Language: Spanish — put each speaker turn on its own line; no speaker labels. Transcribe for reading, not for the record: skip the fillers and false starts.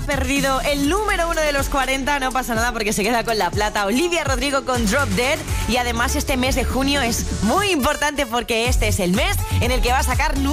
perdido el número 1 de los 40, no pasa nada porque se queda con la plata. Olivia Rodrigo con Drop Dead. Y además este mes de junio es muy importante porque este es el mes en el que va a sacar